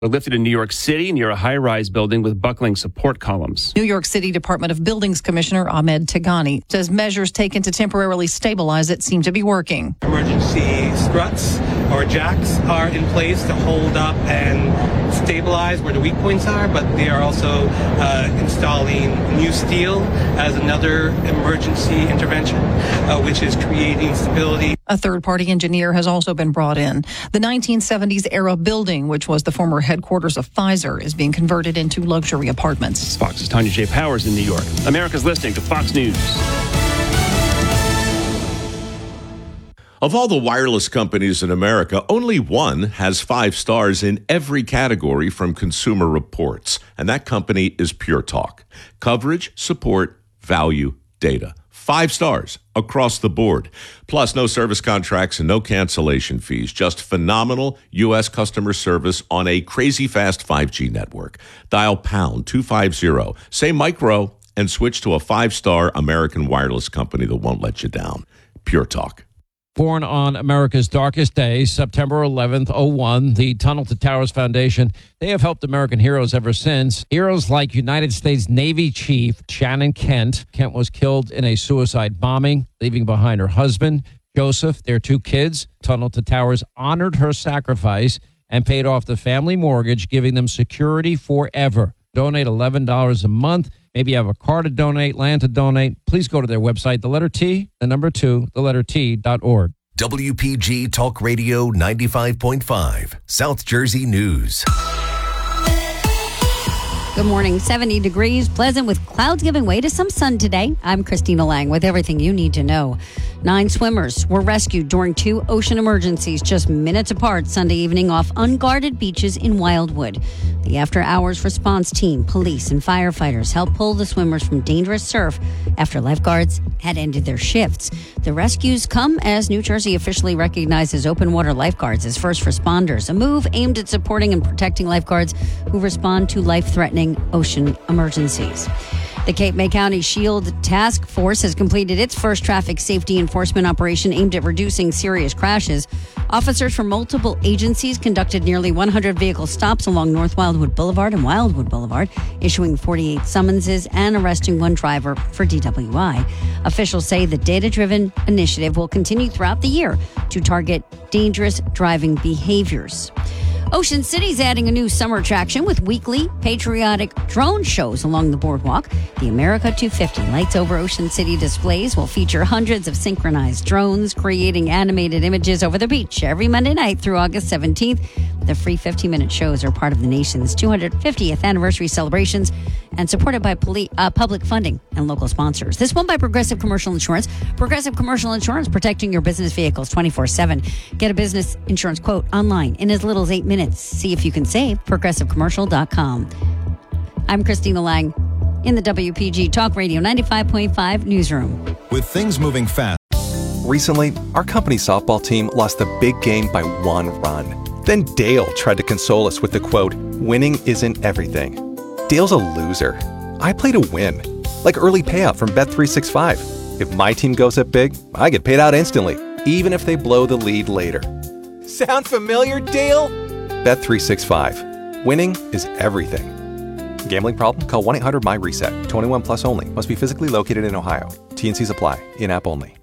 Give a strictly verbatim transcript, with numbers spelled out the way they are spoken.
lifted in New York City near a high-rise building with buckling support columns. New York City Department of Buildings Commissioner Ahmed Tigani says measures taken to temporarily stabilize it seem to be working. Emergency struts or jacks are in place to hold up and stabilize where the weak points are, but they are also uh, installing new steel as another emergency intervention, uh, which is creating stability. A third-party engineer has also been brought in. The nineteen seventies era building, which was the former headquarters of Pfizer, is being converted into luxury apartments. Fox's Tanya J. Powers in New York. America's listening to Fox News. Of all the wireless companies in America, only one has five stars in every category from Consumer Reports, and that company is Pure Talk. Coverage, support, value, data. Five stars across the board. Plus, no service contracts and no cancellation fees. Just phenomenal U S customer service on a crazy fast five G network. Dial pound two fifty, say micro, and switch to a five-star American wireless company that won't let you down. Pure Talk. Born on America's darkest day, September eleventh, oh one, the Tunnel to Towers Foundation, they have helped American heroes ever since. Heroes like United States Navy Chief Shannon Kent. Kent was killed in a suicide bombing, leaving behind her husband, Joseph, their two kids. Tunnel to Towers honored her sacrifice and paid off the family mortgage, giving them security forever. Donate eleven dollars a month. Maybe you have a car to donate, land to donate. Please go to their website, the letter T, the number two, the letter T dot org. W P G Talk Radio ninety-five point five, South Jersey News. Good morning. seventy degrees, pleasant with clouds giving way to some sun today. I'm Christina Lang with everything you need to know. Nine swimmers were rescued during two ocean emergencies just minutes apart Sunday evening off unguarded beaches in Wildwood. The after-hours response team, police, and firefighters helped pull the swimmers from dangerous surf after lifeguards had ended their shifts. The rescues come as New Jersey officially recognizes open water lifeguards as first responders, a move aimed at supporting and protecting lifeguards who respond to life-threatening ocean emergencies. The Cape May County SHIELD Task Force has completed its first traffic safety enforcement operation aimed at reducing serious crashes. Officers from multiple agencies conducted nearly one hundred vehicle stops along North Wildwood Boulevard and Wildwood Boulevard, issuing forty-eight summonses and arresting one driver for D W I. Officials say the data-driven initiative will continue throughout the year to target dangerous driving behaviors. Ocean City's adding a new summer attraction with weekly patriotic drone shows along the boardwalk. The America two fifty Lights Over Ocean City displays will feature hundreds of synchronized drones creating animated images over the beach every Monday night through August seventeenth. The free fifteen-minute shows are part of the nation's two hundred fiftieth anniversary celebrations and supported by poli- uh, public funding and local sponsors. This one by Progressive Commercial Insurance. Progressive Commercial Insurance, protecting your business vehicles twenty-four seven. Get a business insurance quote online in as little as eight minutes. See if you can save. progressive commercial dot com. I'm Christina Lang in the W P G Talk Radio ninety-five point five newsroom. With things moving fast. Recently, our company softball team lost the big game by one run. Then Dale tried to console us with the quote, "Winning isn't everything." Dale's a loser. I play to win. Like early payout from Bet three sixty-five. If my team goes up big, I get paid out instantly, even if they blow the lead later. Sound familiar, Dale? Bet three sixty-five. Winning is everything. Gambling problem? Call one eight hundred M Y RESET. twenty-one plus only. Must be physically located in Ohio. T and C's apply. In-app only.